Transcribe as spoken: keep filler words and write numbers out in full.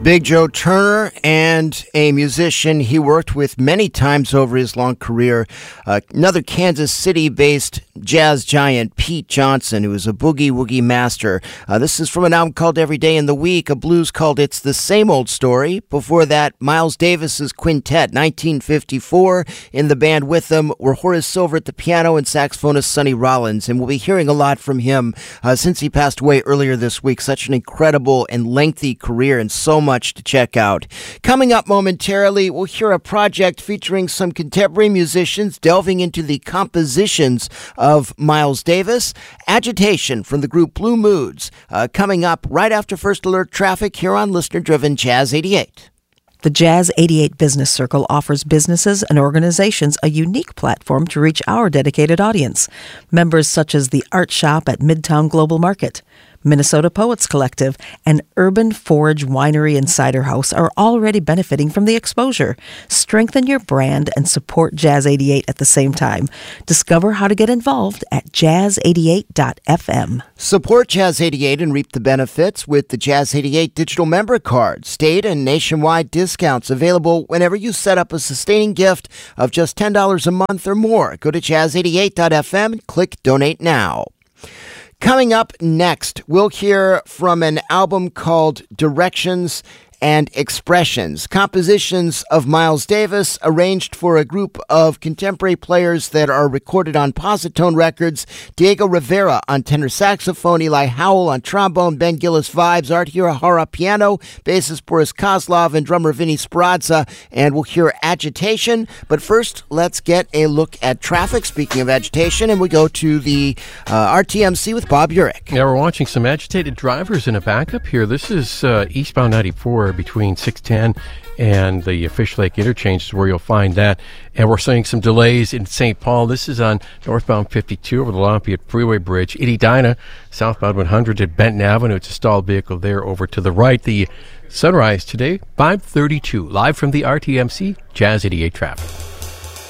Big Joe Turner, and a musician he worked with many times over his long career. Uh, another Kansas City-based jazz giant, Pete Johnson, who is a boogie-woogie master. Uh, this is from an album called Every Day in the Week, a blues called It's the Same Old Story. Before that, Miles Davis's Quintet, nineteen fifty-four. In the band with them were Horace Silver at the piano and saxophonist Sonny Rollins, and we'll be hearing a lot from him uh, since he passed away earlier this week. Such an incredible and lengthy career and so much much to check out. Coming up momentarily, we'll hear a project featuring some contemporary musicians delving into the compositions of Miles Davis. Agitation from the group Blue Moods, uh, coming up right after First Alert Traffic here on listener-driven Jazz eighty-eight. The Jazz eighty-eight Business Circle offers businesses and organizations a unique platform to reach our dedicated audience. Members such as the Art Shop at Midtown Global Market, Minnesota Poets Collective, and Urban Forge Winery and Cider House are already benefiting from the exposure. Strengthen your brand and support Jazz eighty-eight at the same time. Discover how to get involved at jazz eighty-eight dot f m. Support Jazz eighty-eight and reap the benefits with the Jazz eighty-eight digital member card. State and nationwide discounts available whenever you set up a sustaining gift of just ten dollars a month or more. Go to jazz eighty-eight dot f m and click Donate Now. Coming up next, we'll hear from an album called Directions and Expressions, compositions of Miles Davis arranged for a group of contemporary players that are recorded on Positone Records. Diego Rivera on tenor saxophone, Eli Howell on trombone, Ben Gillis vibes, Art Hirahara piano, bassist Boris Kozlov, and drummer Vinny Speranza. And we'll hear Agitation. But first, let's get a look at traffic. Speaking of agitation, and we go to the uh, R T M C with Bob Urich. Yeah, we're watching some agitated drivers in a backup here. This is uh, eastbound ninety-four between six ten and the Fish Lake interchange is where you'll find that. And we're seeing some delays in Saint Paul. This is on northbound fifty-two over the Lafayette Freeway Bridge. Edina, southbound one hundred at Benton Avenue. It's a stalled vehicle there over to the right. The sunrise today, five thirty-two. Live from the R T M C, Jazz eighty-eight traffic.